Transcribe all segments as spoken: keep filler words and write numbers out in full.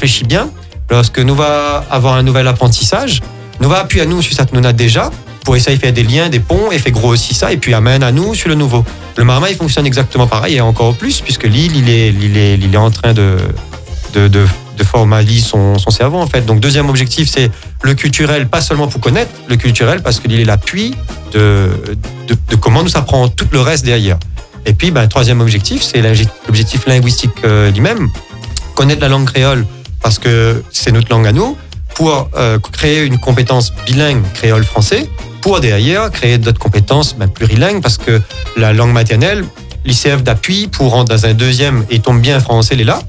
réfléchit bien, lorsque nous va avoir un nouvel apprentissage, nous va appuyer à nous sur ça que nous a déjà, pour essayer de faire des liens, des ponts, et fait grossir ça, et puis amène à nous sur le nouveau. Le marmaille fonctionne exactement pareil, et encore plus, puisque l'île, il est, il est, il est en train de, de, de, de formaliser son, son cerveau, en fait. Donc, deuxième objectif, c'est le culturel, pas seulement pour connaître, le culturel, parce que l'île est l'appui de, de, de comment nous apprend tout le reste derrière. Et puis, ben, troisième objectif, c'est l'objectif linguistique euh, lui-même, connaître la langue créole, parce que c'est notre langue à nous, pour euh, créer une compétence bilingue créole-français, pour derrière créer d'autres compétences ben, plurilingues, parce que la langue maternelle, l'I C F d'appui pour rentrer dans un deuxième et il tombe bien français, il est là.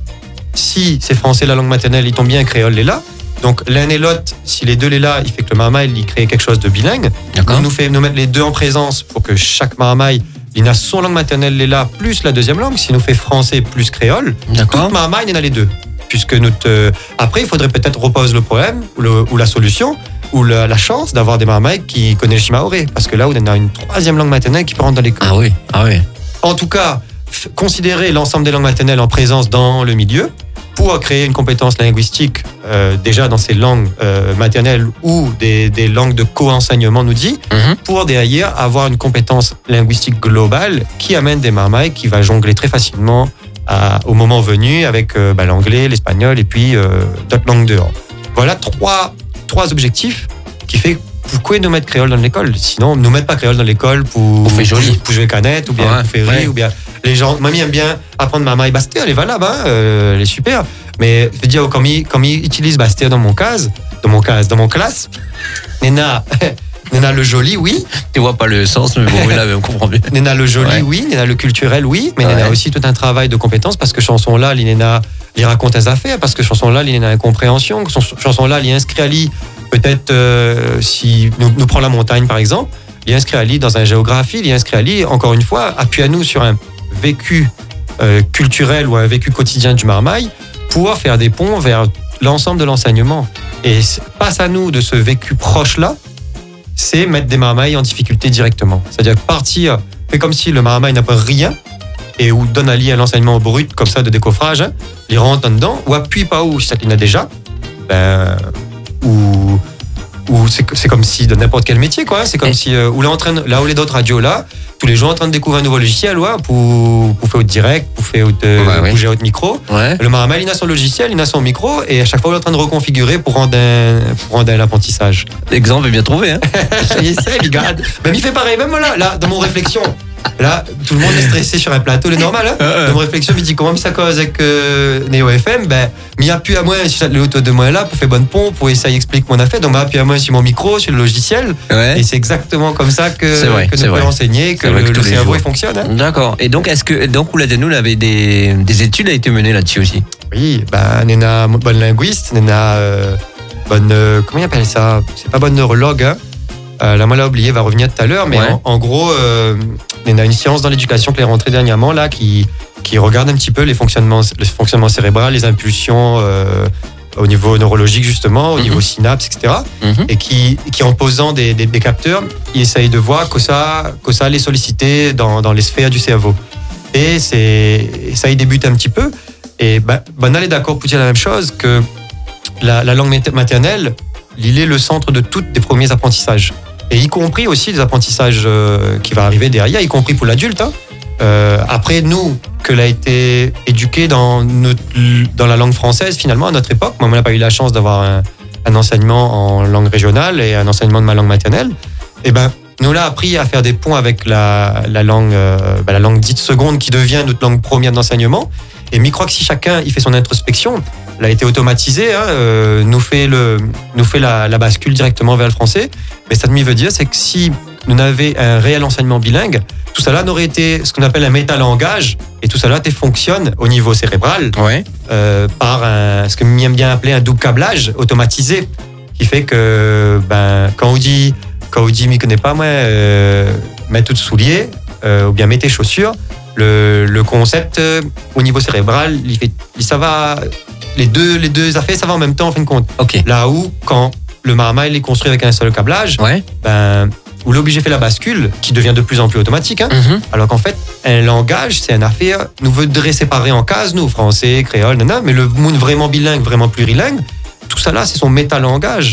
Si c'est français la langue maternelle, il tombe bien créole, il est là. Donc l'un et l'autre, si les deux les là, il fait que le marmaille, il crée quelque chose de bilingue. D'accord. Nous fait nous mettre les deux en présence pour que chaque marmaille, il a son langue maternelle, il est là, plus la deuxième langue. Si nous fait français plus créole, tout marmaille, il en a les deux. Puisque nous te... Après, il faudrait peut-être reposer le problème ou, le, ou la solution ou la, la chance d'avoir des marmailles qui connaissent le shimaoré. Parce que là, on a une troisième langue maternelle qui peut rentrer dans l'école. Ah oui, ah oui. En tout cas, f- considérer l'ensemble des langues maternelles en présence dans le milieu pour créer une compétence linguistique euh, déjà dans ces langues euh, maternelles ou des, des langues de co-enseignement, nous dit, mm-hmm. pour derrière avoir une compétence linguistique globale qui amène des marmailles qui va jongler très facilement à, au moment venu avec euh, bah, l'anglais, l'espagnol et puis euh, d'autres langues dehors. Voilà trois, trois objectifs qui fait pourquoi nous mettre créole dans l'école. Sinon, nous mettre pas créole dans l'école pour, pour, pour, pour jouer canette ou bien ouais, pour faire rire, ouais. ou bien les gens. Mamie aime bien apprendre Marmaille Bastia, elle est valable, hein, euh, elle est super. Mais je veux dire, comme il, comme il utilise Bastia dans mon case, dans mon case, dans mon classe, Néna. Néna le joli, oui. Tu vois pas le sens, mais bon, là, on comprend bien. Néna le joli, ouais. oui. Néna le culturel, oui. Mais ouais. Néna aussi tout un travail de compétences parce que chanson là, Néna, il raconte ses affaires parce que chanson là, Néna a une compréhension. Chanson là, il inscrit à lui, peut-être, euh, si nous, nous prend la montagne par exemple, il inscrit à lui dans un géographie, il inscrit à lui, encore une fois, appuie à nous sur un vécu euh, culturel ou un vécu quotidien du marmaille pour faire des ponts vers l'ensemble de l'enseignement. Et passe à nous de ce vécu proche-là, c'est mettre des marmailles en difficulté directement. C'est-à-dire partir, fait comme si le marmaille n'a pas rien, et ou donne à lui un enseignement brut, comme ça, de décoffrage, hein, il rentre dedans, ou appuie pas où, si ça qu'il a déjà, ben, ou, ou c'est, c'est comme si de n'importe quel métier, quoi. Hein, c'est comme et si, euh, ou là, en train de, là où les d'autres radios, là, tous les jours en train de découvrir un nouveau logiciel, ouais, pour, pour faire au direct, pour faire au, euh, ouais, bouger ouais. au micro. Ouais. Le marmaille, il a son logiciel, il a son micro, et à chaque fois, il est en train de reconfigurer pour rendre un, pour rendre un apprentissage. L'exemple est bien trouvé, hein. Il essaie, il garde. Même il fait pareil, même là, là, dans mon réflexion. Là, tout le monde est stressé sur un plateau, c'est normal. Hein dans mon réflexion, il dit comment ça cause avec euh, Néo F M. Ben, m'y appuie à moi sur le haut de moi là pour faire bonne pompe, pour essayer d'expliquer mon affaire. Donc, m'appuie à moi sur mon micro, sur le logiciel. Ouais. Et c'est exactement comme ça que, vrai, que nous pouvons enseigner, que, le, que le cerveau il fonctionne. Hein. D'accord. Et donc, est-ce que donc Ouladenoul avait des, des études a été menées là-dessus aussi? Oui, ben, Néna, bonne linguiste, Néna, euh, bonne, euh, comment il appelle ça? C'est pas bonne neurologue, hein. Euh, la moi l'a oublié, va revenir tout à l'heure, mais ouais. en, en gros, euh, on a une science dans l'éducation qui est rentrée dernièrement là, qui qui regarde un petit peu les fonctionnements, le fonctionnement cérébral, les impulsions euh, au niveau neurologique justement, au mm-hmm. niveau synapse, et cetera. Mm-hmm. Et qui qui en posant des, des, des capteurs, il essaye de voir que ça que ça les solliciter dans dans les sphères du cerveau. Et c'est ça y débute un petit peu. Et ben, Banal est d'accord pour dire la même chose que la, la langue maternelle, il est le centre de tous les premiers apprentissages. Et y compris aussi les apprentissages euh, qui vont arriver derrière, y compris pour l'adulte. Hein. Euh, après, nous, que l'a été éduqué dans, notre, dans la langue française, finalement, à notre époque, moi, on n'a pas eu la chance d'avoir un, un enseignement en langue régionale et un enseignement de ma langue maternelle. Et ben, nous l'a appris à faire des ponts avec la, la, langue, euh, ben, la langue dite seconde qui devient notre langue première d'enseignement. Et je crois que si chacun il fait son introspection, elle a été automatisée, hein, euh, nous fait, le, nous fait la, la bascule directement vers le français. Mais ça veut dire, c'est que si nous avions un réel enseignement bilingue, tout ça là n'aurait été ce qu'on appelle un métalangage, et tout ça là fonctionne au niveau cérébral ouais. euh, par un, ce que j'aime bien appeler un double câblage automatisé, qui fait que ben, quand on dit, quand on dit, m'y connais pas moi, euh, mets tout de souliers euh, ou bien mets tes chaussures. Le, le concept euh, au niveau cérébral, il fait, ça va, les deux, les deux affaires, ça va en même temps en fin de compte. Okay. Là où, quand le marmaille est construit avec un seul câblage, ouais. ben, où l'obligé fait la bascule, qui devient de plus en plus automatique, hein, Mhm. alors qu'en fait, un langage, c'est une affaire, nous voudrait séparer en cases, nous, français, créole, nanana, mais le monde vraiment bilingue, vraiment plurilingue, tout ça là, c'est son métalangage.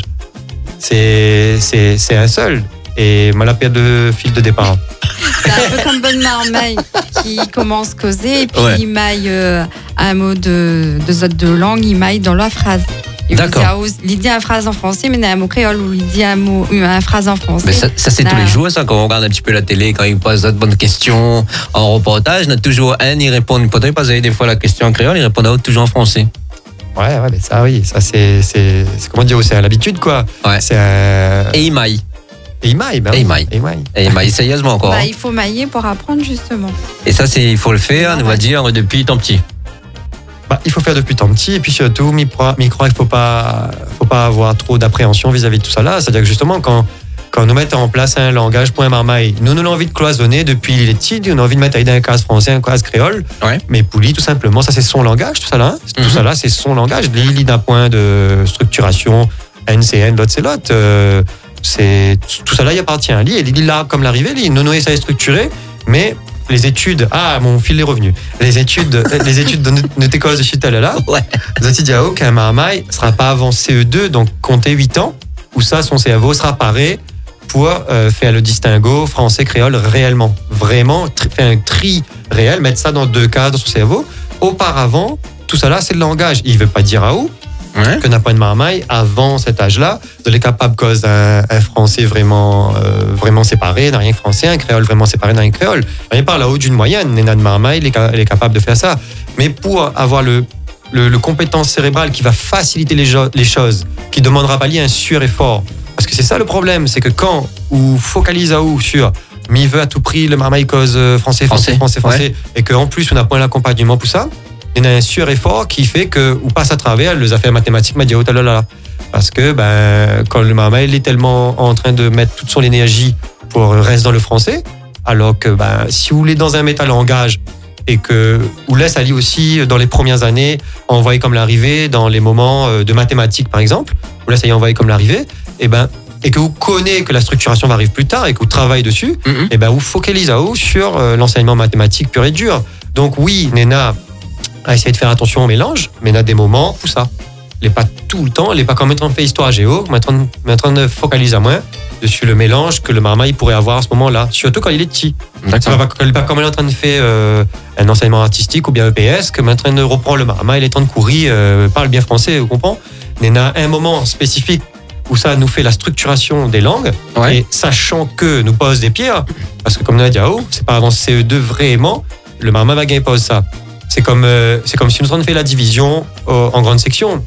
C'est, c'est, c'est un seul. Et moi, la perte de fil de départ. C'est un peu comme Bonne Marmaille qui commence à causer et puis Ouais. il maille euh, un mot de, de zone de langue, il maille dans la phrase. Et D'accord. vous dites, il dit une phrase en français, mais il y a un mot créole ou il dit un mot, une phrase en français. Mais ça, ça c'est tous Ah. les jours, ça, quand on regarde un petit peu la télé, quand ils posent de bonnes questions en reportage, il y en a toujours un, il répond, peut-être il pose des fois la question en créole, il répond à l'autre toujours en français. Ouais, ouais, mais ça, oui, ça, c'est, c'est, c'est comment dire, c'est à l'habitude, quoi. Ouais. C'est un... Et il maille. Et il maille, ben Et oui. il maille. Et il maille. Et il maille sérieusement encore. Bah, il faut mailler pour apprendre justement. Et ça, c'est, il faut le faire, on va Ouais. dire, depuis tant petit. Bah, il faut faire depuis tant petit, et puis surtout, m'y croire, m'y croire, il ne faut pas, faut pas avoir trop d'appréhension vis-à-vis de tout ça là. C'est-à-dire que justement, quand, quand nous mettons en place un langage point marmaille, nous, nous avons envie de cloisonner depuis les petits, on a envie de mettre un case français, un case créole, Ouais. mais Pouli, tout simplement, ça c'est son langage, tout ça là. hein. Tout Mhm. ça là, c'est son langage. Il lit d'un point de structuration, N C N, l'autre c'est l'autre. Euh, c'est, tout ça là, il appartient à lui, et il lit là comme l'arrivée, lui, nous, nous, ça est structuré, mais les études, ah, mon fil est revenu. Les études, les études de notre école de Chutelle là, Ouais. vous avez dit qu'un marmaille ne sera pas avant C E deux, donc comptez huit ans, où ça, son cerveau sera paré pour euh, faire le distinguo français-créole réellement. Vraiment, tri- faire un tri réel, mettre ça dans deux cases dans son cerveau. Auparavant, tout ça là, c'est le langage. Il ne veut pas dire à où Ouais. que n'a pas de marmaille avant cet âge-là, de les capable cause d'un un français vraiment, euh, vraiment séparé, d'un rien que français, un créole vraiment séparé d'un rien que créole. On parle là-haut d'une moyenne, Néna de marmaille, il est, ca- il est capable de faire ça. Mais pour avoir le, le, le compétence cérébrale qui va faciliter les, jo- les choses, qui ne demandera pas lié un sur-effort, parce que c'est ça le problème, c'est que quand on focalise à où sur mais il veut à tout prix le marmaille cause euh, français, français, Français, français, français, et qu'en plus on n'a pas l'accompagnement pour ça, il y a un sur-effort qui fait que ou passe à travers les affaires mathématiques, m'a dit oh là là là. Parce que ben, quand le marmaille il est tellement en train de mettre toute son énergie pour rester dans le français, alors que ben, si vous voulez dans un métalangage et que vous laisse aller aussi dans les premières années envoyer comme l'arrivée dans les moments euh, de mathématiques par exemple, vous laisse aller envoyer comme l'arrivée, et ben et que vous connaissez que la structuration va arriver plus tard et que vous travaillez dessus, Mhm. et ben vous focalisez à haut sur euh, l'enseignement mathématique pur et dur. Donc oui, Néna à essayer de faire attention au mélange, mais il y a des moments où ça. Il n'est pas tout le temps, il n'est pas comme en train de faire histoire géo, mais en train de, mais en train de focaliser à moins dessus le mélange que le marmaille pourrait avoir à ce moment-là, surtout quand il est petit. Ça D'accord. va pas, il n'est pas comme il est en train de faire euh, un enseignement artistique ou bien E P S, que en train de reprendre le marmaille, il est en train de courir, euh, parle bien français, vous comprenez? Mais il y a un moment spécifique où ça nous fait la structuration des langues, Ouais. et sachant que nous pose des pierres, parce que comme nous a dit, ah, oh, c'est pas avant C E deux vraiment, le marmaille va gagner pose ça. C'est comme, euh, c'est comme si nous on fait la division euh, en grande section.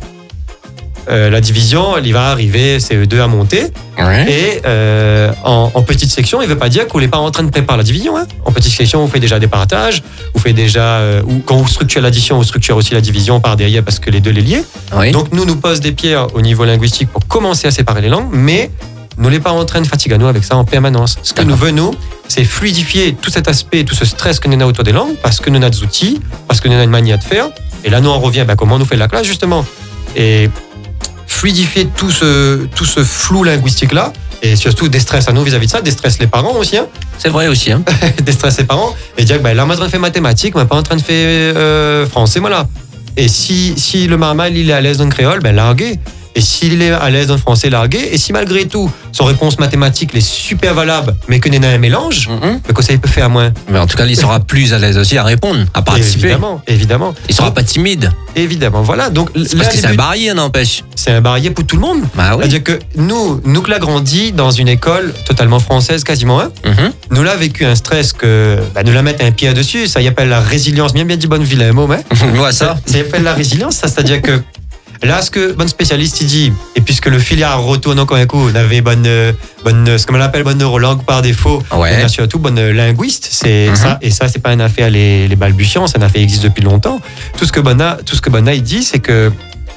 Euh, la division, elle va arriver C E deux à monter. Ouais. Et euh, en, en petite section, il ne veut pas dire qu'on n'est pas en train de préparer la division. Hein. En petite section, vous faites déjà des partages, vous faites déjà, euh, ou quand vous structurez l'addition, vous structurez aussi la division par derrière parce que les deux les liés. Oui. Donc nous, nous pose des pierres au niveau linguistique pour commencer à séparer les langues, mais nous n'est pas en train de fatiguer nous avec ça en permanence. Ce que nous venons, c'est fluidifier tout cet aspect, tout ce stress que nous avons autour des langues, parce que nous avons des outils, parce que nous avons une manière de faire. Et là, nous on revient, ben, comment nous fait la classe justement. Et fluidifier tout ce, tout ce flou linguistique-là, et surtout des stress à nous vis-à-vis de ça, des stress les parents aussi, hein, C'est vrai aussi. Hein. des stress les parents, et dire que ben, là, on est en train de faire mathématiques, on n'est pas en train de faire euh, français, voilà. Et si, si le marmaille, il est à l'aise dans le créole, ben largué. Et s'il est à l'aise dans le français, largué. Et si malgré tout, son réponse mathématique est super valable, mais que n'est un mélange, Mhm. ben, que ça, il peut faire à moins. Mais en tout cas, il sera plus à l'aise aussi à répondre, à participer. Évidemment, évidemment. Il sera pas timide. Évidemment, voilà. Donc, C'est là, parce que les c'est un buts- barrière, n'empêche. c'est un barrière pour tout le monde. Bah oui. C'est-à-dire que nous, nous qui l'a grandi dans une école totalement française, quasiment, hein, Mhm. nous l'a vécu un stress que bah, nous la mettre un pied dessus, ça y appelle la résilience, bien bien dit bonne vilain mot, mais Ouais, ça. ça y appelle la résilience, ça, c'est-à-dire que là, ce que bon spécialiste il dit, et puisque le filière retourne encore un coup, on avait bonne, euh, bonne, ce qu'on appelle bonne neurolangue par défaut, Ouais. on a surtout bonne linguiste, c'est Mhm. ça, et ça c'est pas une affaire les, les balbutiants, c'est une affaire qui existe depuis longtemps. Tout ce que Bonna, tout ce que Bonna il dit, c'est que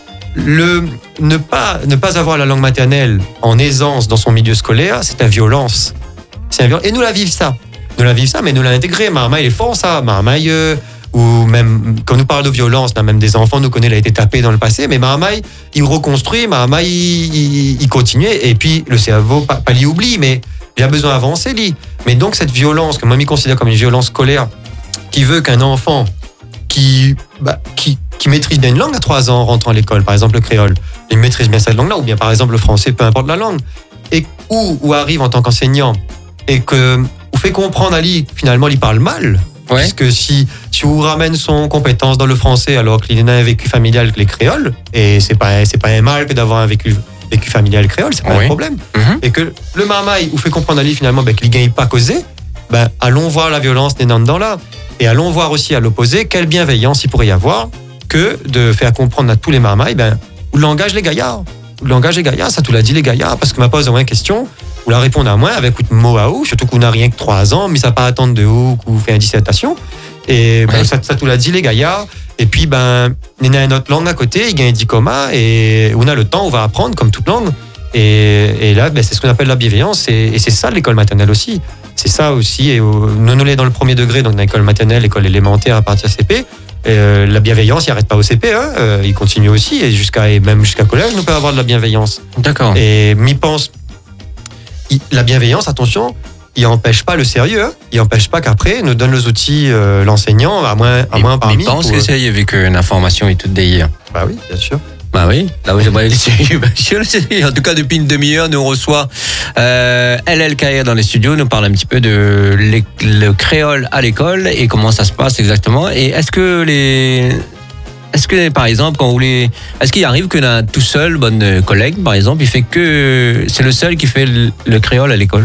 le ne pas ne pas avoir la langue maternelle en aisance dans son milieu scolaire, c'est une violence. C'est un viol- et nous la vivons ça. Nous la vivons ça, mais nous l'a intégré. Marmaille, il est fort ça. Marmaille, euh, ou même quand nous parle de violence, là, même des enfants, nous connaît, il a été tapé dans le passé, mais Marmaille, il reconstruit, Marmaille, il, il, il continue, et puis le cerveau, pas, pas l'y oublie, mais il a besoin d'avancer, lui. Mais donc, cette violence, que moi, je considère comme une violence scolaire, qui veut qu'un enfant qui, bah, qui, qui maîtrise bien une langue à trois ans rentre à l'école, par exemple le créole, il maîtrise bien cette langue-là, ou bien par exemple le français, peu importe la langue, et où, où arrive en tant qu'enseignant, et que vous fait comprendre à lui, finalement, il parle mal. Ouais. Puisque si, si vous ramène son compétence dans le français alors qu'il a un vécu familial que les créoles, et c'est pas, c'est pas un mal que d'avoir un vécu, vécu familial créole, c'est pas oui. un problème. Mm-hmm. Et que le marmaille vous fait comprendre à lui finalement ben, qu'il ne gagne pas causé, ben, allons voir la violence des dans là. Et allons voir aussi à l'opposé quelle bienveillance il pourrait y avoir que de faire comprendre à tous les marmailles, ben, où le langage les gaillards. Où le langage les gaillards, ça tout l'a dit les gaillards, parce que m'a pose une question. Ou la répondre à moi avec un mot à ou, surtout qu'on n'a rien que trois ans, mais ça pas attendre de ou qu'on fait une dissertation. Et ben, ouais. ça, ça tout l'a dit les gaillards. Et puis, ben, il y a une autre langue à côté, il y a un diplôme, et on a le temps, on va apprendre comme toute langue. Et, et là, ben, c'est ce qu'on appelle la bienveillance, et, et c'est ça l'école maternelle aussi. C'est ça aussi. Et au, nous, on est dans le premier degré, donc dans l'école maternelle, l'école élémentaire à partir de C P. Et, euh, la bienveillance, il n'arrête pas au C P, hein, euh, il continue aussi, et, jusqu'à, et même jusqu'à collège, nous peut avoir de la bienveillance. D'accord. Et m'y pense. La bienveillance, attention, il n'empêche pas le sérieux. Hein. Il n'empêche pas qu'après, nous donne les outils euh, l'enseignant, à moins, à moins parmi. Mais pense pour... que sérieux, vu qu'une information est toute d'ailleurs. Bah oui, bien sûr. Bah oui, là où j'aimerais aller sérieux, bien sûr, le sérieux. En tout cas, depuis une demi-heure, nous on reçoit euh, L L Kayer dans les studios, nous parle un petit peu de le créole à l'école et comment ça se passe exactement. Et est-ce que les... Est-ce que, par exemple, quand vous les... Est-ce qu'il arrive que d'un tout seul, bonne collègue, par exemple, il fait que... C'est le seul qui fait le, le créole à l'école?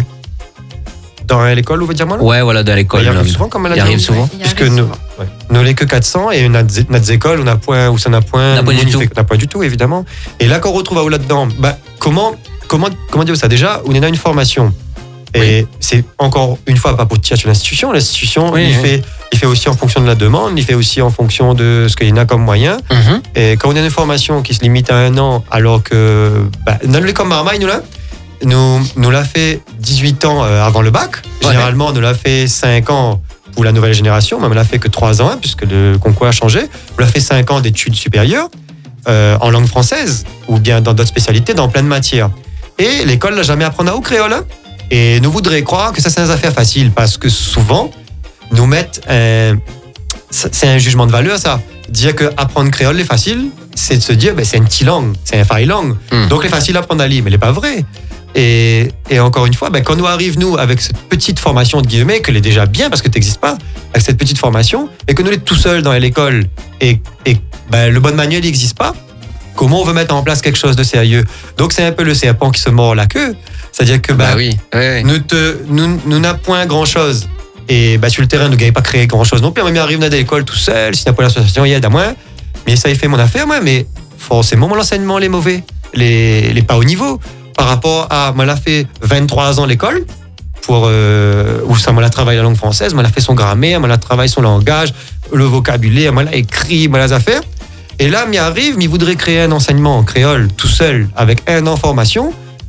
Dans l'école, vous voulez dire moi là? Ouais, voilà, dans l'école. Il arrive souvent, comme elle a dit. Il arrive souvent. Ouais, puisque nous, ouais. nous, on n'est que quatre cents, et notre, notre école, on a point, où ça n'a point... On n'a pas du tout. On n'a pas du tout, évidemment. Et là, qu'on retrouve à où là-dedans, bah, comment, comment, comment dire ça? Déjà, on est dans une formation. Et oui. c'est encore une fois pas pour tirer sur l'institution. L'institution, oui, il, oui. fait, il fait aussi en fonction de la demande, il fait aussi en fonction de ce qu'il y a comme moyen. Mm-hmm. Et quand on a une formation qui se limite à un an, alors que bah, dans les comme Marmaille, nous là, nous, nous l'a fait dix-huit ans avant le bac. Ouais. Généralement, nous l'a fait cinq ans pour la nouvelle génération, mais on l'a fait que trois ans, hein, puisque le concours a changé. On l'a fait cinq ans d'études supérieures euh, en langue française, ou bien dans d'autres spécialités, dans plein de matières. Et l'école n'a jamais appris à au créole. Hein. Et nous voudrions croire que ça, c'est une affaire facile, parce que souvent, nous mettent un... C'est un jugement de valeur, ça. Dire qu'apprendre créole est facile, c'est de se dire, ben, c'est une petite langue, c'est un faille langue. Mm. Donc, c'est facile à apprendre à lire, mais ce n'est pas vrai. Et, et encore une fois, ben, quand nous arrivons, nous, avec cette petite formation, de guillemets, qu'elle est déjà bien, parce que tu n'existes pas, avec cette petite formation, et que nous, on est tout seul dans l'école, et, et ben, le bon manuel n'existe pas, comment on veut mettre en place quelque chose de sérieux? Donc, c'est un peu le serpent qui se mord la queue. C'est-à-dire que bah, bah oui, oui. nous, te, nous, nous n'a point grand-chose. Et bah, sur le terrain, nous n'avons pas créé grand-chose non plus. On arrive à l'école tout seul, si n'a pas l'association, il y a à moi. Mais ça a fait mon affaire, moi. Mais forcément, mon enseignement, les mauvais, les, les pas au niveau. Par rapport à, moi, l'a fait vingt-trois ans l'école, pour, euh, où ça m'a travaillé la langue française, moi, l'a fait son grammaire, moi, l'a travaillé son langage, le vocabulaire, moi, l'a écrit, moi, les affaires. Et là, m'y arrive, m'y voudrait créer un enseignement en créole tout seul, avec un an de formation.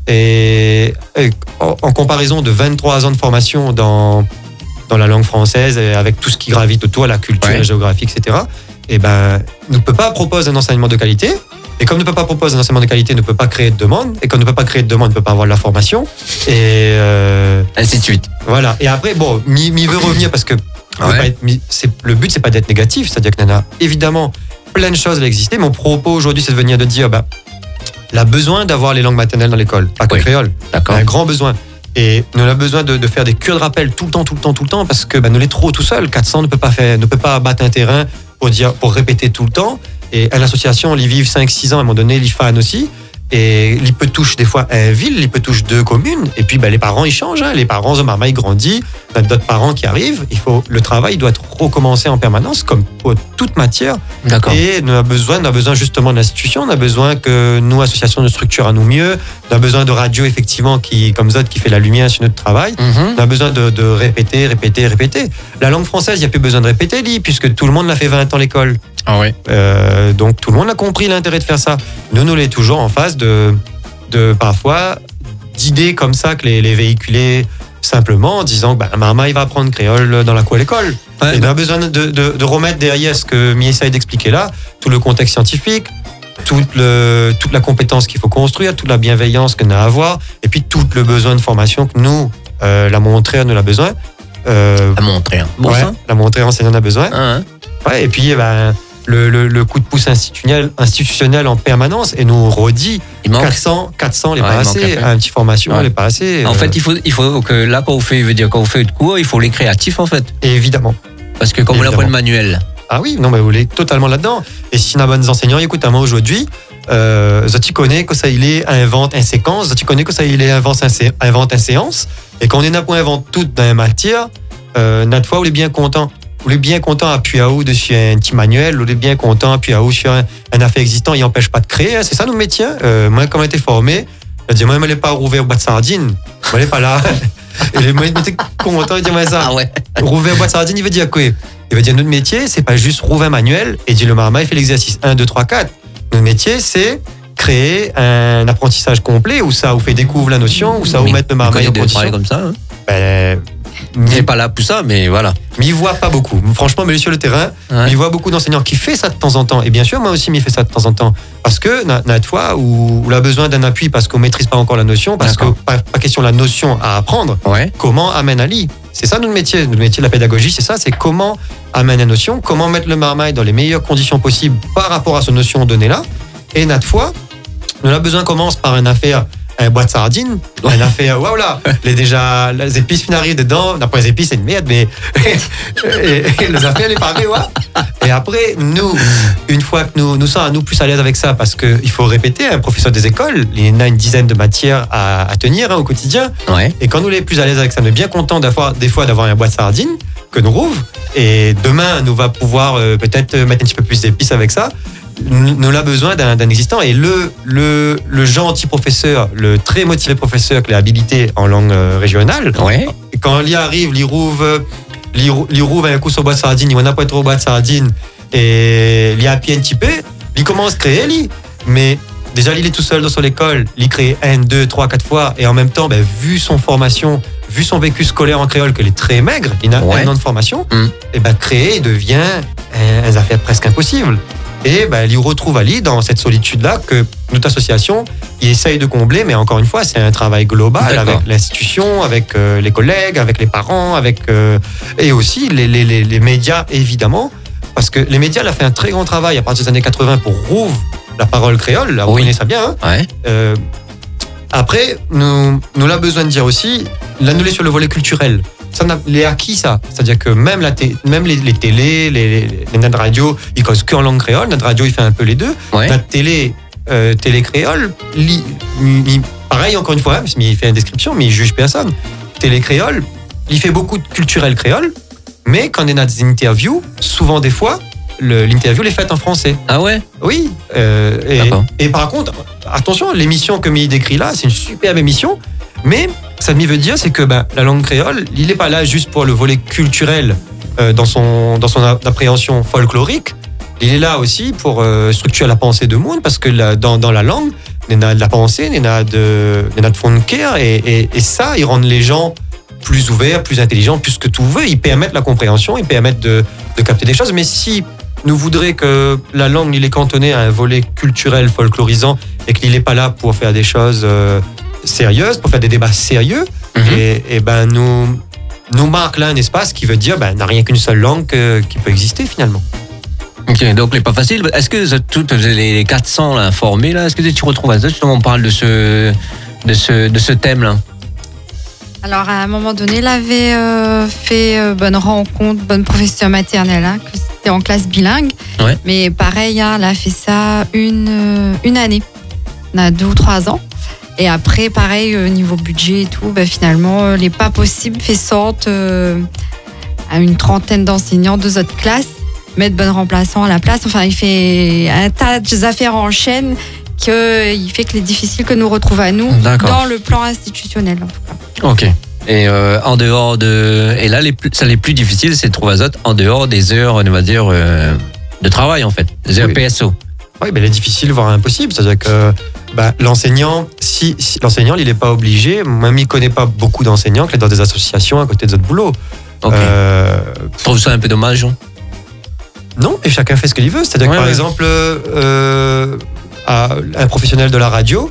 Et, et en, en comparaison de vingt-trois ans de formation dans, dans la langue française, et avec tout ce qui gravite autour, la culture, ouais. la géographie, et cetera, et ben, ne peut pas proposer un enseignement de qualité. Et comme ne peut pas proposer un enseignement de qualité, ne peut pas créer de demande. Et comme ne peut pas créer de demande, ne peut pas avoir de la formation. Et euh, ainsi de suite. Voilà. Et après, bon, m'y, m'y veut revenir parce que ouais. pas être, c'est, le but, c'est pas d'être négatif. C'est-à-dire qu'il y en a évidemment plein de choses à exister. Mon propos aujourd'hui, c'est de venir de dire, bah, il a besoin d'avoir les langues maternelles dans l'école, pas que oui. le créole. D'accord. Il a un grand besoin. Et nous avons besoin de, de faire des cures de rappel tout le temps, tout le temps, tout le temps, parce que bah, nous les trop tout seul. quatre cents ne peut pas faire, ne peut pas battre un terrain pour dire, pour répéter tout le temps. Et à l'association, ils vivent cinq six ans à un moment donné, ils fan aussi. Et ils peut toucher des fois une ville, ils peut toucher deux communes. Et puis bah, les parents, ils changent. Hein. Les parents, Marmaille grandit, on a d'autres parents qui arrivent. Il faut, le travail doit être recommencé en permanence, comme pour toute matière. D'accord. Et nous avons besoin, on a besoin justement de l'institution, on a besoin que nous, associations, nous structurons à nous mieux. On a besoin de radio, effectivement, qui, comme Zod, qui fait la lumière sur notre travail. Mm-hmm. On a besoin de, de répéter, répéter, répéter. La langue française, il n'y a plus besoin de répéter, Lee, puisque tout le monde l'a fait vingt ans à l'école. Ah oui. Euh, donc tout le monde a compris l'intérêt de faire ça. Nous, nous l'est toujours en face de, de parfois d'idées comme ça que les, les véhiculer simplement en disant que bah, Marmaille va apprendre créole dans la cour à l'école. Ouais. Et on a besoin de, de, de remettre derrière ce que Mi essaye d'expliquer là, tout le contexte scientifique, toute, le, toute la compétence qu'il faut construire, toute la bienveillance qu'on a à avoir, et puis tout le besoin de formation que nous, Euh, la montrée en a besoin. Euh, La montrée, hein. Bon ouais, ça. la montrée enseignant en a besoin. Hein, hein. Ouais, et puis, eh ben, le, le, le coup de pouce institutionnel, institutionnel en permanence et nous redit Il manque. quatre cents, quatre cents, les Ouais, pas il manque assez. un peu. Un petit formation, Ouais. les pas assez. En euh, fait, il faut, il faut que là, quand vous faites, veut dire, quand vous faites de cours, il faut les créatifs, en fait. évidemment. Parce que comme on Évidemment. apprend le manuel. Ah oui, non, mais vous l'êtes totalement là-dedans. Et si on a bonnes enseignants, écoute, à moi aujourd'hui, euh, ça tu connais que ça il est invente une séquence, ça tu connais que ça il est invente un sé- invente une séance. Et quand on est pour invente tout dans la matière, euh, notre fois, on est bien content. On est bien content à appuyer à haut dessus un petit manuel, on est bien content à appuyer à haut sur un, un affaire existant, il n'empêche pas de créer. Hein, c'est ça nos métiers. Euh, moi, quand j'ai été formé, je dis, moi, je n'allais pas rouvrir au boîte de sardines. Je n'allais pas là. Et les mecs étaient contents de dire moi ça. Ah ouais. Rouvrir boîte sardine, il veut dire quoi? Il veut dire notre métier, c'est pas juste rouvrir un manuel et dire le marma, il fait l'exercice un, deux, trois, quatre. Notre métier, c'est créer un apprentissage complet où ça vous fait découvrir la notion, où ça vous Mais mettre le vous marma connaissez en des condition. travails comme ça. Hein. Ben, Il n'est pas là pour ça, mais voilà. mais il voit pas beaucoup. Franchement, mais lui sur le terrain, Ouais. il voit beaucoup d'enseignants qui fait ça de temps en temps. Et bien sûr, moi aussi, il fait ça de temps en temps. Parce que, notre fois, où on a besoin d'un appui parce qu'on maîtrise pas encore la notion, parce que D'accord. pas, pas question de la notion à apprendre, Ouais. comment amène à l'I. C'est ça notre métier. Notre métier de la pédagogie, c'est ça, c'est comment amener la notion, comment mettre le marmaille dans les meilleures conditions possibles par rapport à cette notion donnée là. Et notre fois, nous avons besoin commence par une affaire, un boîte de sardines, une affaire, waouh là, les déjà, les épices finissent arrivent dedans, d'après les épices c'est une merde, mais et, et les affaires les parées, ouais. Et après, nous, une fois que nous, nous sommes nous plus à l'aise avec ça, parce qu'il faut répéter, un professeur des écoles, il y a une dizaine de matières à, à tenir hein, au quotidien. Ouais. Et quand nous les plus à l'aise avec ça, nous sommes bien contents d'avoir des fois d'avoir un boîte de sardines que nous rouvre. Et demain, nous va pouvoir euh, peut-être mettre un petit peu plus d'épices avec ça. Nous, nous avons besoin d'un, d'un existant. Et le, le, le gentil professeur, le très motivé professeur qui est habilité en langue euh, régionale, Ouais. quand il arrive, il rouvre, il rouvre, il rouvre un coup sur boîte de sardines, il n'a pas trop boîte de sardines et il y a un petit peu, il commence à créer, lui. Mais déjà, il est tout seul dans son école, il crée un, deux, trois, quatre fois et en même temps, ben, vu son formation, vu son vécu scolaire en créole, qu'il est très maigre, il a Ouais. un an de formation, Mm. et ben, créer devient un, un affaire presque impossible. Et ben, il retrouve Ali dans cette solitude-là que notre association il essaye de combler, mais encore une fois, c'est un travail global D'accord. avec l'institution, avec euh, les collègues, avec les parents, avec euh, et aussi les, les, les, les médias, évidemment, parce que les médias, là, fait un très grand travail à partir des années quatre-vingts pour rouvrir la parole créole, là, vous Oui. connaissez ça bien, hein. Ouais. Euh, après, nous, nous avons besoin de dire aussi, là, nous, les sur le volet culturel. Ça, n'a- les acquis, ça. C'est-à-dire que même, la té- même les, les télés, les, les, les notre radio, ils causent que en langue créole. Notre radio, il fait un peu les deux. Ouais. Notre télé, euh, télé créole, li- li- pareil, encore une fois, hein, parce qu'il fait une description, mais il juge personne. Télé créole, il fait beaucoup de culturel créole, mais quand on a des interviews, souvent des fois, le- l'interview est faite en français. Ah ouais. Oui. euh, et, D'accord. et par contre, attention, l'émission que il décrit là, c'est une superbe émission, mais ça me veut dire, c'est que ben, la langue créole, il n'est pas là juste pour le volet culturel euh, dans son dans son appréhension folklorique. Il est là aussi pour euh, structurer la pensée de monde, parce que la- dans, dans la langue, il y a de la pensée, il y a de, il y a de fond de cœur, et, et, et ça, ils rendent les gens plus ouverts, plus intelligents, plus que tout veut. Ils permettent la compréhension, ils permettent de, de capter des choses. Mais si nous voudrions que la langue, il est cantonné à un volet culturel, folklorisant, et qu'il n'est pas là pour faire des choses euh, sérieuses, pour faire des débats sérieux, Mhm. et, et ben nous, nous marque là un espace qui veut dire, ben, n'a rien qu'une seule langue que- qui peut exister finalement. Ok, donc les pas facile. Est-ce que vous êtes toutes les les quatre cents là, formés là, est-ce que tu retrouves à ça justement on parle de ce de ce de ce thème là? Alors, à un moment donné, il avait euh, fait euh, bonne rencontre, bonne professeure maternelle, hein, que c'était en classe bilingue. Ouais. Mais pareil, hein, elle a fait ça une, euh, une année. On a deux ou trois ans. Et après, pareil, au niveau budget et tout, ben, finalement, euh, les pas possibles fait sorte euh, à une trentaine d'enseignants, deux autres classes, mettre bon remplaçant à la place. Enfin, il fait un tas d'affaires en chaîne qu'il fait que les difficiles que nous retrouvons à nous D'accord. dans le plan institutionnel, en tout cas. Ok. Et euh, en dehors de et là les plus, ça les plus difficiles c'est de trouver Azote en dehors des heures on va dire euh, de travail en fait, des heures Oui. P S O. Oui, ben, il est difficile, voire impossible. C'est-à-dire que ben, l'enseignant, si, si l'enseignant, il n'est pas obligé, même il ne connaît pas beaucoup d'enseignants qui sont dans des associations à côté de votre boulot. Ok. Euh, Je trouve ça un peu dommage. hein. non, et chacun fait ce qu'il veut. C'est-à-dire Ouais, que par ouais. exemple, euh, à- un professionnel de la radio,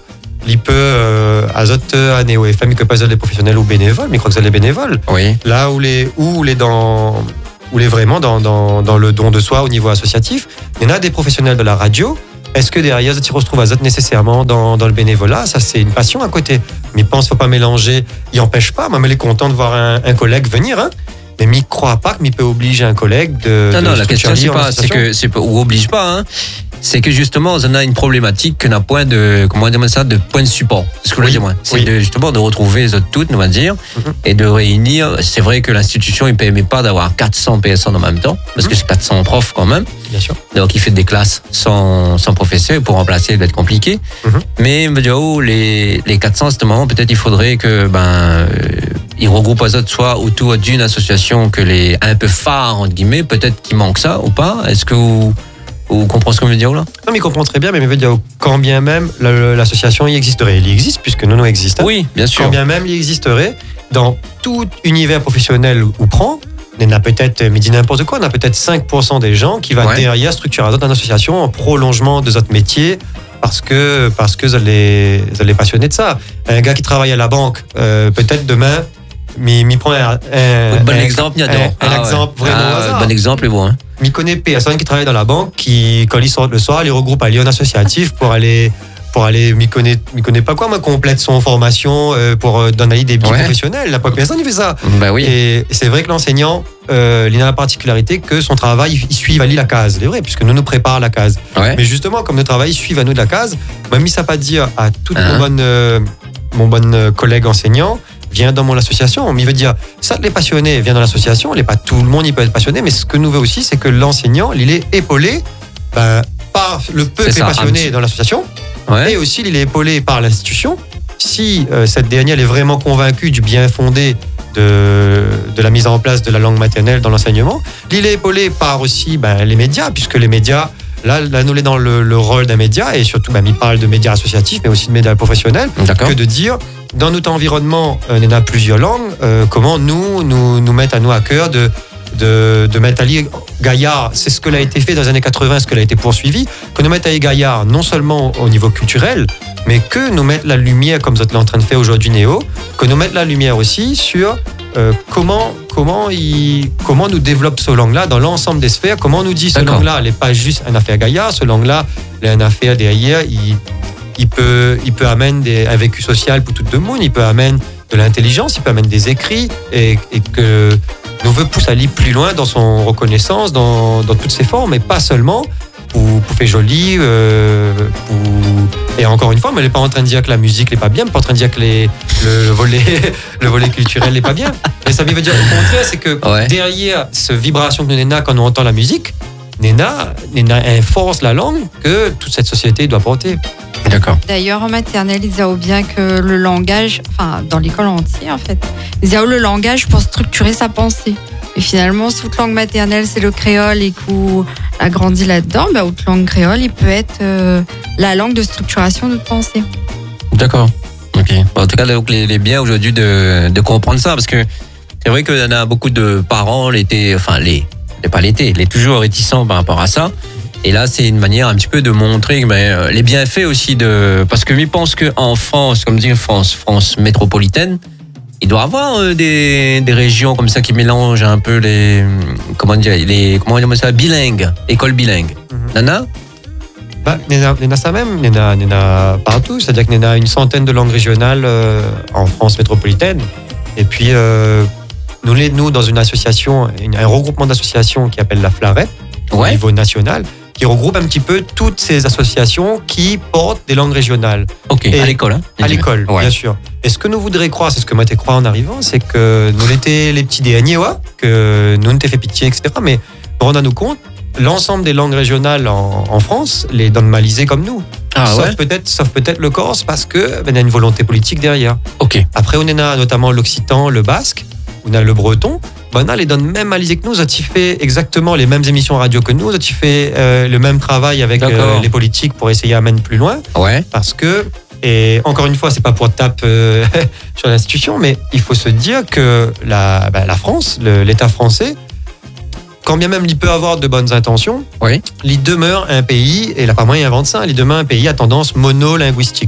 il peut euh, azote à Néo F M, il peut pas les professionnels ou bénévoles, mais il croit que c'est les bénévoles. Oui. Là où les où les dans où les vraiment dans, dans dans le don de soi au niveau associatif, il y en a des professionnels de la radio. Est-ce que derrière, tu retrouves azote nécessairement dans, dans le bénévolat? Ça, c'est une passion à côté. Mais il pense, faut pas mélanger. Il n'empêche pas. Moi, il est content de voir un, un collègue venir, hein. Mais il ne croit pas qu'il peut obliger un collègue de. Non, de non, la question, c'est pas, c'est que, c'est pas, ou oblige pas, hein. C'est que justement, on a une problématique qu'on a point de, comment dire ça, de point de support. C'est ce que je veux dire, moi. C'est oui. de, justement de retrouver les autres toutes, on va dire, mm-hmm. et de réunir. C'est vrai que l'institution, il ne permet pas d'avoir quatre cents P S N en même temps, parce mm-hmm. que c'est quatre cents profs quand même. Bien sûr. Donc, il fait des classes sans, sans professeur. Pour remplacer, ça va être compliqué. Mm-hmm. Mais, me dire, oh, les, les quatre cents, à ce moment, peut-être il faudrait que, ben, euh, ils regroupent les autres soit autour d'une association que les, un peu phare, entre guillemets. Peut-être qu'il manque ça ou pas. Est-ce que vous, vous comprenez ce que je veux dire là? Non, mais il comprend très bien, mais il veut dire quand bien même l'association y existerait. Il y existe, puisque Nono existe. Hein. Oui, bien sûr. Quand bien même il existerait, dans tout univers professionnel où prend, on a peut-être, mais dis n'importe quoi, on a peut-être cinq pour cent des gens qui vont ouais. derrière structurer une association en prolongement de notre métier parce que, parce que vous allez, vous allez passionner de ça. Un gars qui travaille à la banque, euh, peut-être demain, mais il prend un, un, bon un exemple, un, un, ah, un exemple ouais. vraiment ah, hasard. Bon exemple, bon. Hein. Mais il connaît personne qui travaille dans la banque, qui, quand ils sortent le soir, les regroupe à Lyon Associatif pour aller, pour aller, m'y connaît, m'y connaît pas quoi, moi, complète son formation euh, pour euh, donner des billets ouais. professionnels. La personne, il fait ça. Bah oui. Et c'est vrai que l'enseignant, euh, il a la particularité que son travail, il suit à lui la case. C'est vrai, puisque nous nous prépare la case. Ouais. Mais justement, comme notre travail suit à nous de la case, même ça pas dire à tout hein? mon bon, euh, mon bon collègue enseignant, viens dans mon association. Mais il veut dire, ça, les passionnés, viens dans l'association. Les pas tout le monde, il peut être passionné. Mais ce que nous veut aussi, c'est que l'enseignant, il est épaulé ben, par le peu de passionnés dans l'association. Ouais. Et aussi, il est épaulé par l'institution. Si euh, cette dernière est vraiment convaincue du bien fondé de, de la mise en place de la langue maternelle dans l'enseignement, il est épaulé par aussi ben, les médias, puisque les médias, là, là nous, on est dans le, le rôle d'un média, et surtout, ben, il parle de médias associatifs, mais aussi de médias professionnels, que de dire, dans notre environnement, euh, il y en a plusieurs langues, euh, comment nous, nous, nous mettre à nous à cœur de de, de mettre Ali Gaillard, c'est ce que l'a été fait dans les années quatre-vingts, ce que l'a été poursuivi, que nous mettre Ali Gaillard non seulement au niveau culturel, mais que nous mettre la lumière, comme vous êtes en train de faire aujourd'hui Néo, que nous mettre la lumière aussi sur euh, comment, comment, il, comment nous développe ce langue-là dans l'ensemble des sphères, comment on nous dit ce langue-là, elle n'est pas juste une affaire Gaillard, ce langue-là, elle est une affaire derrière, il, il, peut, il peut amener un vécu social pour tout le monde, il peut amener de l'intelligence, il peut amener des écrits, et, et que nous veut pousser à aller plus loin dans son reconnaissance, dans, dans toutes ses formes, et pas seulement pour, pour faire joli. Euh, pour... Et encore une fois, mais elle n'est pas en train de dire que la musique n'est pas bien, elle n'est pas en train de dire que les, le, volet, le volet culturel n'est pas bien. Mais ça veut dire au contraire, c'est que ouais. derrière cette vibration que nous avons quand on entend la musique, Nena, Nena enforce la langue que toute cette société doit porter. D'accord. D'ailleurs, en maternelle, ils disent bien que le langage, enfin, dans l'école entière, en fait, ils disent le langage pour structurer sa pensée. Et finalement, si toute langue maternelle, c'est le créole et qu'on a grandi là-dedans, bah, toute langue créole, il peut être euh, la langue de structuration de pensée. D'accord. Ok. En tout cas, donc, il est bien aujourd'hui de, de comprendre ça, parce que c'est vrai qu'il y en a beaucoup de parents, l'été, enfin, les, pas l'été, les toujours réticents par rapport à ça. Et là, c'est une manière un petit peu de montrer mais, les bienfaits aussi de... Parce que je pense qu'en France, comme dit France, France métropolitaine, il doit y avoir euh, des, des régions comme ça qui mélangent un peu les... Comment dire, les... Comment dire ça? Bilingues, école bilingue. Mm-hmm. Nana? Bah, il y en a ça même, il y en a partout. C'est-à-dire qu'il y en a une centaine de langues régionales euh, en France métropolitaine. Et puis, euh, nous, les, nous, dans une association, un regroupement d'associations qui s'appelle la Flaret, ouais. au niveau national, qui regroupe un petit peu toutes ces associations qui portent des langues régionales. Ok, et à l'école. Hein, à l'école, ouais. bien sûr. Et ce que nous voudrions croire, c'est ce que moi t'ai croire en arrivant, c'est que nous étions les petits derniers, ouais, que nous ne t'ai fait pitié, et cetera. Mais rendons-nous compte, l'ensemble des langues régionales en, en France les donnent malisées comme nous. Ah, sauf, ouais. peut-être, sauf peut-être le Corse, parce qu'il ben, y a une volonté politique derrière. Ok. Après, on a notamment l'occitan, le basque, on a le breton. Ben, on les donne même malisées que nous. Ça fait exactement les mêmes émissions radio que nous. Ça fait euh, le même travail avec euh, les politiques pour essayer à mener plus loin. Ouais. Parce que, et encore une fois, c'est pas pour taper euh, sur l'institution, mais il faut se dire que la, ben, la France, le, l'État français, quand bien même il peut avoir de bonnes intentions, oui. il demeure un pays, et là pas moins il invente ça, il demeure un pays à tendance monolinguistique.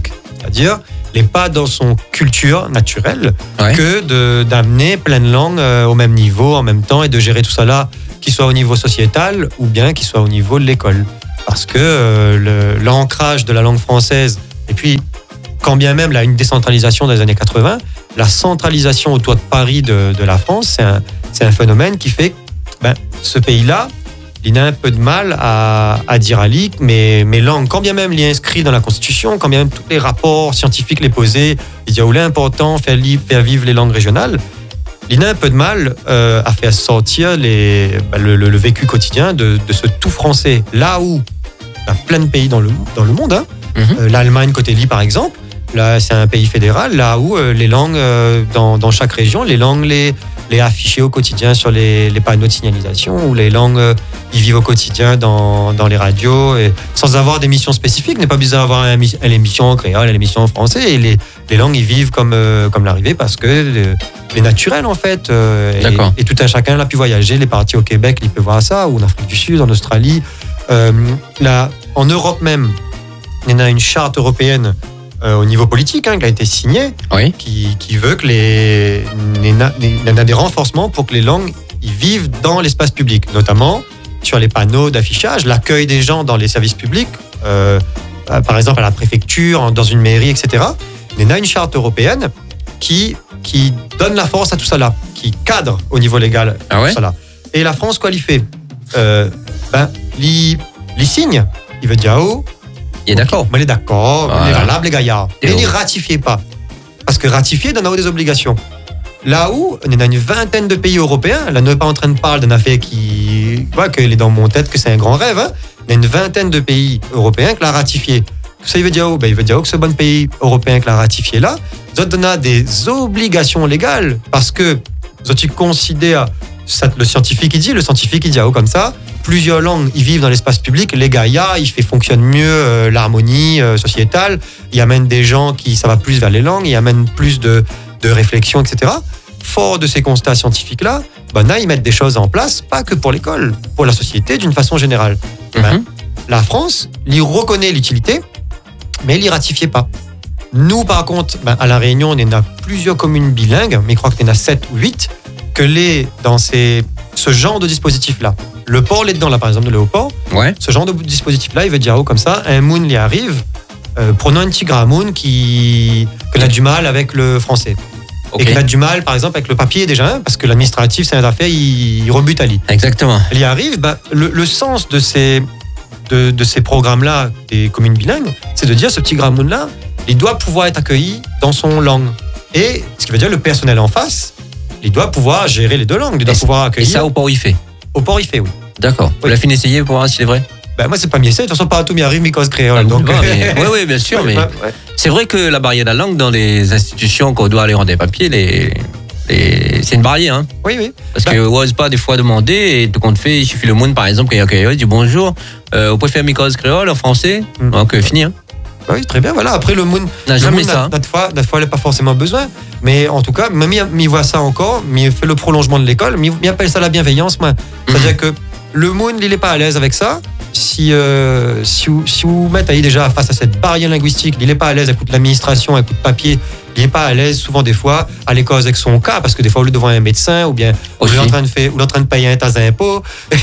c'est-à-dire il n'est pas dans son culture naturelle Ouais. que de, d'amener plein de langues euh, au même niveau en même temps et de gérer tout ça là, qu'il soit au niveau sociétal ou bien qu'il soit au niveau de l'école. Parce que euh, le, l'ancrage de la langue française, et puis quand bien même là, une décentralisation dans les années quatre-vingts, la centralisation autour de Paris de, de la France, c'est un, c'est un phénomène qui fait que ben, ce pays-là, il a un peu de mal à, à dire à l'I C, mais mes langues, quand bien même il est inscrit dans la Constitution, quand bien même tous les rapports scientifiques les posés, il dit où il est important faire, li- faire vivre les langues régionales, il a un peu de mal euh, à faire sortir les, bah, le, le, le vécu quotidien de, de ce tout français. Là où il y a plein de pays dans le, dans le monde, hein, Mhm. euh, l'Allemagne côté L I par exemple, là c'est un pays fédéral, là où euh, les langues euh, dans, dans chaque région, les langues les, les affichées au quotidien sur les, les panneaux de signalisation, ou les langues euh, ils vivent au quotidien dans, dans les radios, et sans avoir des missions spécifiques, n'est pas besoin d'avoir une émi- une émission en créole, une émission en français, et les, les langues ils vivent comme, euh, comme l'arrivée parce que euh, les naturels en fait, euh, D'accord. et, et tout un chacun a pu voyager, il est parti au Québec, il peut voir ça, ou en Afrique du Sud, en Australie, euh, là, en Europe même, il y a une charte européenne euh, au niveau politique hein, qui a été signée, Oui. qui, qui veut que les, les, na- les- il y en a des renforcements pour que les langues ils vivent dans l'espace public, notamment sur les panneaux d'affichage, l'accueil des gens dans les services publics, euh, euh, par exemple à la préfecture, dans une mairie, et cetera. Il y en a une charte européenne qui, qui donne la force à tout ça là, qui cadre au niveau légal Ah ouais tout ça là. Et la France, quoi, l'y fait euh, ben, l'y, l'y signe. Il veut dire, oh, Il est d'accord. mais il est d'accord, Voilà. il est valable, les gaillards. Et Mais il oh. ne ratifiait pas. Parce que ratifier donne des obligations. Là où, on est dans une vingtaine de pays européens, là, on n'est pas en train de parler d'une affaire qui. Ouais, qu'il est dans mon tête, que c'est un grand rêve. Hein. Il y a une vingtaine de pays européens qui l'a ratifié. Ça, il veut dire, oh, ben, il veut dire oh, que ce bon pays européen qui l'a ratifié là, ça donne des obligations légales. Parce que, ça, tu considères, ça, le scientifique, il dit, le scientifique, il dit, ah, oh, comme ça, plusieurs langues, ils vivent dans l'espace public, les gaillards, il fait fonctionne mieux euh, l'harmonie euh, sociétale, il amène des gens qui, ça va plus vers les langues, il amène plus de, de réflexion, et cetera. Fort de ces constats scientifiques-là, ben là, ils mettent des choses en place, pas que pour l'école, pour la société d'une façon générale. Ben, Mhm. la France, il y reconnaît l'utilité, mais il n'y ratifiait pas. Nous, par contre, ben, à La Réunion, on a plusieurs communes bilingues, mais je crois qu'il y en a sept ou huit, que les, dans ces, ce genre de dispositif-là. Le port, là dedans, là, par exemple, de Léoport, Ouais. ce genre de dispositif-là, il veut dire, oh, comme ça, un moon y arrive, euh, prenons un petit gramoun qui, qui a du mal avec le français. Ok. Et qui a du mal, par exemple, avec le papier déjà, hein, parce que l'administratif, c'est un affaire, il, il rebute à l'I. Exactement. Elle y arrive, bah, le, le sens de ces, de, de ces programmes-là, des communes bilingues, c'est de dire ce petit gramoun-là, il doit pouvoir être accueilli dans son langue. Et ce qui veut dire le personnel en face, il doit pouvoir gérer les deux langues, il doit Et pouvoir Et accueillir. ça, au port, il fait. Au port, il fait, oui. D'accord. Vous Oui. l'avez fait essayer pour voir si c'est vrai Ben, moi, c'est pas mieux, c'est de toute façon, pas tout m'y arrive, mais cause créole. Ah, donc, bon, mais- Oui, oui, bien sûr. Ouais, Mais ouais, ouais. c'est vrai que la barrière de la langue dans les institutions, quand on doit aller rendre des papiers, les, les... c'est une barrière. Hein. Oui, oui. Parce Bah. qu'on n'ose pas des fois demander, et tout compte fait, il suffit le monde, par exemple, quand il y a un créole, il dit bonjour, euh, vous pouvez faire mi-cause créole en français Mm. Donc, euh, fini. Hein. Bah oui, très bien, voilà. Après, le moon, On n'a le jamais moon, ça. Notre fois, notre fois, elle n'a pas forcément besoin. Mais en tout cas, même il voit ça encore, mais il fait le prolongement de l'école, mais il appelle ça la bienveillance, moi. C'est-à-dire Mhm. que le moon, il n'est pas à l'aise avec ça. Si, euh, si, vous, si vous mettez déjà face à cette barrière linguistique, il n'est pas à l'aise, écoute l'administration, écoute papier, il n'est pas à l'aise souvent des fois à l'école avec son cas, parce que des fois, au lieu de voir un médecin, ou bien ou il est en Aussi. train de, faire, ou il est en train de payer un tas d'impôts,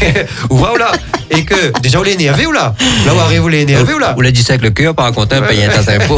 ou voilà. Et que déjà, vous l'est énervé ou là Là où arrive, vous l'est énervé ou là Vous l'avez dit ça avec le cœur, par contre, Ouais. payer un tas d'impôts.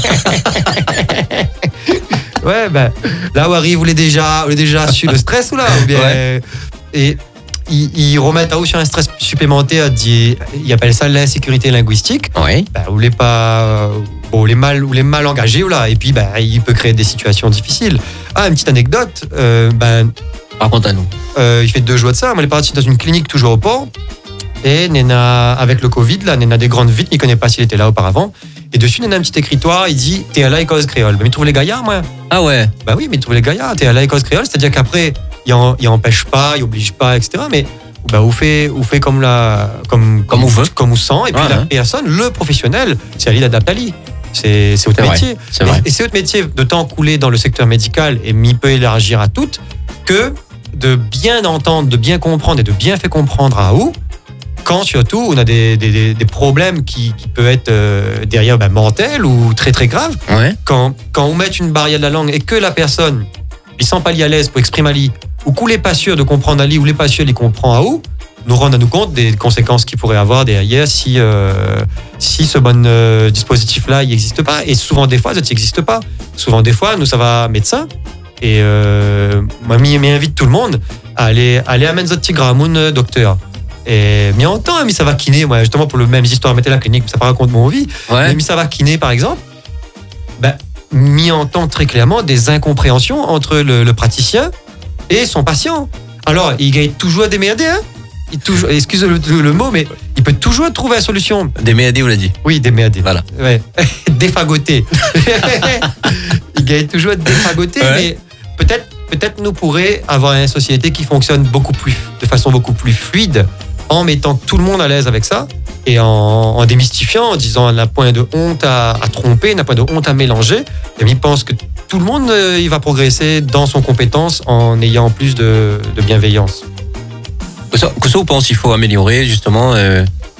Ouais, ben, là où arrive, vous l'avez déjà, vous l'avez déjà su le stress ou là ou bien, Ouais. Et ils, ils remettent à haut sur un stress supplémentaire, dit- ils appellent ça l'insécurité linguistique. Oui. Ben, vous les pas, bon, les mal, ou les mal engagés ou là, et puis ben, il peut créer des situations difficiles. Ah, une petite anecdote, euh, ben, Raconte à nous. euh, il fait deux jours de ça. Moi, il est parti dans une clinique toujours au port. Et Nena, avec le Covid, là, Nena des grandes vitres, il ne connaît pas s'il était là auparavant. Et dessus, Nena a un petit écritoire, il dit t'es à la école créole. Ben, il trouve les gaillards, moi. Ah ouais. Bah oui, mais il trouve les gaillards, t'es à la école créole, c'est-à-dire qu'après, il, en, il empêche pas, il oblige pas, et cetera. Mais bah, vous fait, vous fait comme la, comme, Comme vous veut. comme vous sent. Et puis Ouais, la hein. personne, le professionnel, c'est à lui d'adapter à lui. C'est, c'est votre C'est vrai, métier. c'est vrai. Et, et c'est votre métier de temps coulé dans le secteur médical et m'y peut élargir à toutes que de bien entendre, de bien comprendre et de bien faire comprendre à où quand surtout on a des, des, des problèmes qui, qui peuvent être euh, derrière ben, mortels ou très très graves, Ouais. quand, quand on met une barrière de la langue et que la personne il sent pas à l'aise pour exprimer ali ou qu'on n'est pas sûr de comprendre ali ou n'est pas sûr de comprend à où, nous rendre à nous compte des conséquences qu'il pourrait avoir derrière si, euh, si ce bon euh, dispositif-là il n'existe pas. Et souvent des fois, ça n'existe pas. Souvent des fois, nous, ça va médecin. Et euh, moi, m'invite tout le monde à aller, aller amener notre petit gramoun docteur. Et mi en temps, mi ça va kiné, moi, justement pour le même histoire, mettez la clinique, ça pas raconte mon vie. Ouais. Mais mi ça va kiné, par exemple, ben, mi entend très clairement des incompréhensions entre le, le praticien et son patient. Alors, il gagne toujours à démerder, hein. Il toujours, excuse le, le, le mot, mais il peut toujours trouver la solution. Déméadé, vous l'a dit. Oui, démerder. Voilà. Ouais. Défagoter. Il gagne toujours à défagoter, Ouais. mais peut-être, peut-être nous pourrions avoir une société qui fonctionne beaucoup plus, de façon beaucoup plus fluide, en mettant tout le monde à l'aise avec ça et en, en démystifiant, en disant n'a point de honte à, à tromper, n'a point de honte à mélanger. Et il pense que tout le monde euh, il va progresser dans son compétence en ayant plus de, de bienveillance. Que ça, que ça, vous pensez qu'il faut améliorer justement euh,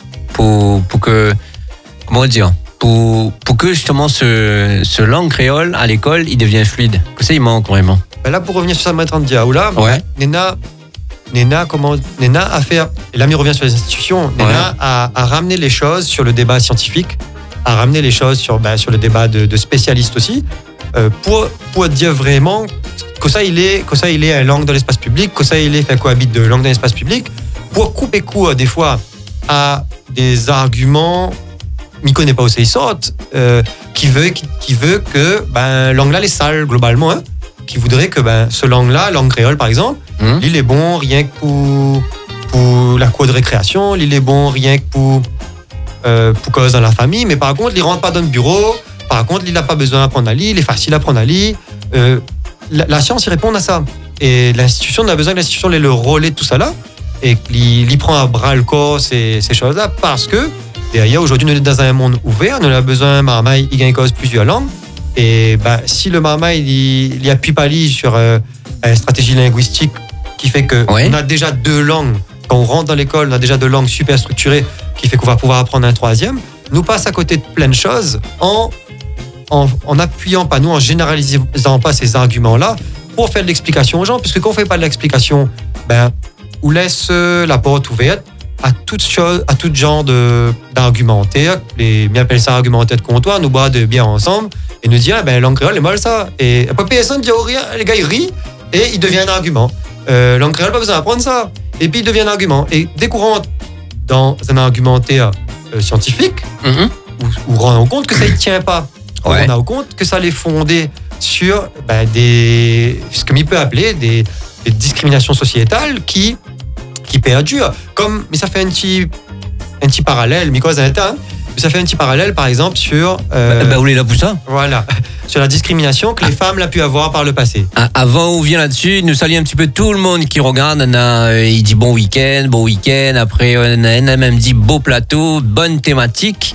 pour, pour que, comment dire, pour, pour que justement ce, ce langue créole à l'école il devienne fluide. Que ça il manque vraiment. Ben là, pour revenir sur ça, maintenant, Diaoula, Ouais. Nena, Nena, comment, Nena a fait, et là, il revient sur les institutions, Nena Ouais. a, a ramené les choses sur le débat scientifique, a ramené les choses sur, ben, sur le débat de, de spécialistes aussi, euh, pour, pour dire vraiment que ça, il est, que ça, il est une langue dans l'espace public, que ça, il est fait cohabite de langue dans l'espace public, pour couper court, des fois, à des arguments, m'y connaît pas aussi, ils sortent, euh, qui veut, qui, qui veut que, ben, langue là, les sales, globalement, hein, qui voudrait que, ben, ce langue-là, langue créole, par exemple, Hum. l'île est bon rien que pour, pour la cour de récréation, l'île est bon rien que pour, euh, pour cause dans la famille, mais par contre, il rentre pas dans le bureau, par contre, il n'a pas besoin d'apprendre à lire, il est facile à apprendre à lire. Euh, la, la science, il répond à ça. Et l'institution, on a besoin que l'institution ait le relais de tout ça là, et qu'il y prend à bras le corps ces, ces choses-là, parce que, derrière, aujourd'hui, nous sommes dans un monde ouvert, nous avons besoin d'un marmaille, il gagne cause plusieurs langues, et ben, si le marmaille, il, il appuie pas lui sur euh, une stratégie linguistique qui fait qu'on Ouais. a déjà deux langues. Quand on rentre dans l'école, on a déjà deux langues super structurées qui fait qu'on va pouvoir apprendre un troisième. Nous passe à côté de plein de choses en, en, en appuyant pas, nous, en généralisant pas ces arguments-là pour faire de l'explication aux gens. Puisque quand on fait pas de l'explication, ben, on laisse euh, la porte ouverte à toute chose, à tout genre de, d'argumentaire. Les, bien appelle ça argumentaire de comptoir, nous boire de bière ensemble et nous dire, ben, langue créole est mal ça. Et après, personne ne dit rien, les gars, ils rient et il devient un argument. Euh, langue créole, pas besoin d'apprendre ça. Et puis il devient un argument. Et dès qu'on rentre dans un argumentaire euh, scientifique, Mhm. où, où on rend compte que ça ne tient pas, Ouais. on rend compte que ça les fondé sur ben, des, ce que m'il peut appeler des, des discriminations sociétales qui, qui perdurent. Comme, mais ça fait un petit, un petit parallèle, mais quoi, ça ça fait un petit parallèle, par exemple, sur, euh, Bah, vous voulez là pour ça? voilà, sur la discrimination que les femmes l'ont pu avoir par le passé. Ah, Avant, on vient là-dessus, nous saluons un petit peu tout le monde qui regarde. On a, euh, il dit bon week-end, bon week-end. Après, on a, on a même dit beau plateau, bonne thématique.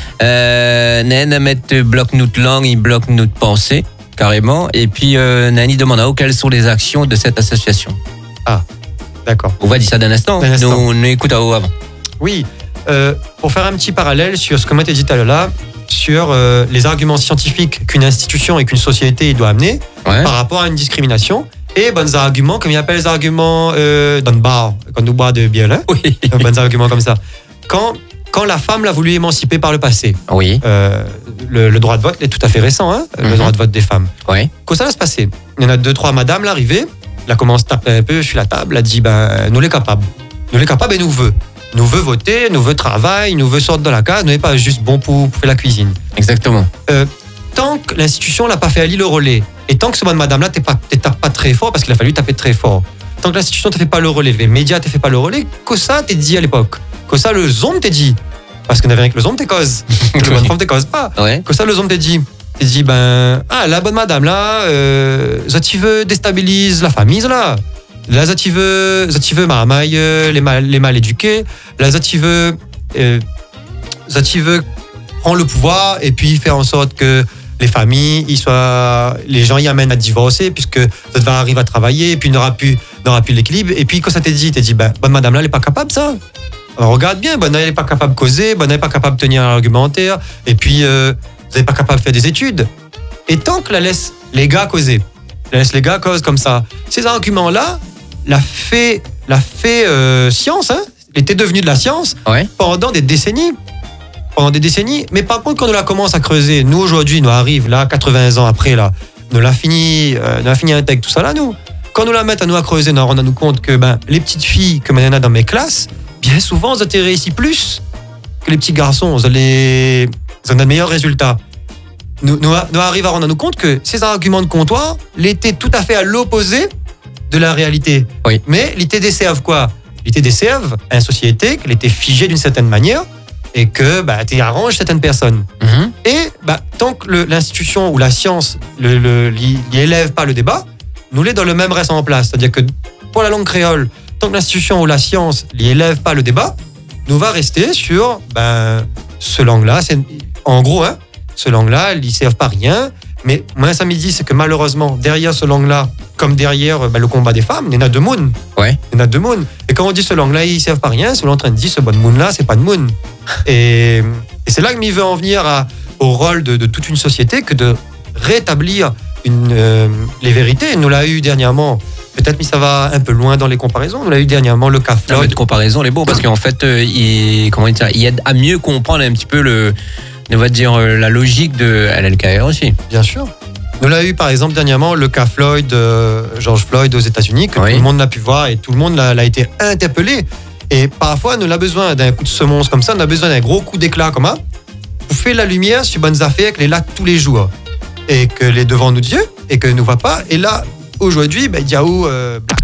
Euh, on a mettre bloc notre langue, il bloque notre pensée, carrément. Et puis, euh, Nani demande à quelles sont les actions de cette association. D'accord. On va dire ça d'un instant. D'un instant. Nous, nous écoute à haut avant. Oui, euh, pour faire un petit parallèle sur ce que m'a dit tout à l'heure, sur euh, les arguments scientifiques qu'une institution et qu'une société doit amener Ouais. par rapport à une discrimination, et bons arguments, comme il appelle les arguments euh, dans le bar, quand nous boit de bière, hein, Oui. bons arguments comme ça. Quand, quand la femme l'a voulu émanciper par le passé, Oui. euh, le, le droit de vote est tout à fait récent, hein, le Mhm. droit de vote des femmes. Ouais. Quand ça va se passer, il y en a deux, trois madames l'arrivée, elle commence à taper un peu sur la table, elle dit ben, nous les capables. Nous les capables et nous veut. Nous veut voter, nous veut travail, nous veut sortir de la case, nous n'est pas juste bon pour, pour faire la cuisine. Exactement. Tant que l'institution l'a pas fait aller le relais, et tant que ce bonne madame-là, t'es pas, t'es pas très fort, parce qu'il a fallu taper très fort, tant que l'institution te fait pas le relais, les médias te fait pas le relais, que ça t'es dit à l'époque, que ça le zoom t'es dit, parce que n'avait rien que le zoom t'es cause, le bonne femme t'es cause pas. Ouais. Que ça, le zoom t'es dit. T'es dit, ben, ah, la bonne madame, là, euh, ça tu veux déstabilise la famille, là. Là, ça tu veux, ça tu veux marmaille, euh, les mal, les mal éduqués. Là, ça tu veux, euh, ça tu veux prendre le pouvoir et puis faire en sorte que les familles, ils soient, les gens y amènent à divorcer puisque ça va arriver à travailler et puis il n'aura plus, n'aura plus l'équilibre. Et puis, quand ça t'est dit, t'es dit, ben, bonne madame, là, elle est pas capable, ça. Alors, regarde bien, ben, vous n'êtes pas capable de causer, ben, vous n'êtes pas capable de tenir un argumentaire, et puis euh, vous n'êtes pas capable de faire des études. Et tant que la laisse les gars causer, la laisse les gars causent comme ça, ces arguments-là, la fait, la fait euh, science, hein, était devenu de la science ouais. pendant des décennies. Pendant des décennies. Mais par contre, quand on la commence à creuser, nous aujourd'hui, nous arrive là, quatre-vingts ans après, là, nous l'a fini, euh, nous l'a fini intègre, tout ça là, nous. Quand nous la mettons à nous à creuser, nous rendons nous compte que ben, les petites filles que maintenant dans mes classes, bien souvent, elles ont réussi plus que les petits garçons. Elles ont, les... elles ont de meilleurs résultats. Nous, nous, nous arrivons à rendre nous compte que ces arguments de comptoir l'étaient tout à fait à l'opposé de la réalité. Oui. Mais l'I T D serve quoi? L'I T D serve à une société qu'elle était figée d'une certaine manière et que bah, tu arranges certaines personnes. Mm-hmm. Et bah, tant que le, l'institution ou la science ne n'y élève pas le débat, nous l'est dans le même reste en place. C'est-à-dire que pour la langue créole, tant que l'institution ou la science n'y élève pas le débat, nous va rester sur ben, ce langue-là. C'est, en gros, hein, ce langue-là, ils ne servent pas à rien. Mais moi, ça me dit, c'est que malheureusement, derrière ce langue-là, comme derrière ben, le combat des femmes, il y en a deux moons. Ouais. Il y en a deux moons. Et quand on dit ce langue-là, ils ne servent pas à rien, c'est en train de dire ce bon moon-là, c'est pas de moon. Et, et c'est là que m'y veut en venir à, au rôle de, de toute une société que de rétablir une, euh, les vérités. Nous l'a eu dernièrement. Peut-être, mais ça va un peu loin dans les comparaisons. On l'a eu dernièrement le cas Floyd. Non, mais de comparaison, elle est bon parce qu'en fait, euh, il, comment dire, il aide à mieux comprendre un petit peu le, on va dire, euh, la logique de L L K R aussi. Bien sûr. Nous l'a eu par exemple dernièrement le cas Floyd, euh, George Floyd aux États-Unis, que oui. Tout le monde l'a pu voir et tout le monde l'a, l'a été interpellé. Et parfois, nous avons besoin d'un coup de semonce comme ça, on a besoin d'un gros coup d'éclat comme ça, pour faire la lumière sur bonnes affaires qu'elle est là tous les jours et que les devant nous Dieu et que nous ne voit pas. Et là, aujourd'hui, ben, Yahoo, euh, Black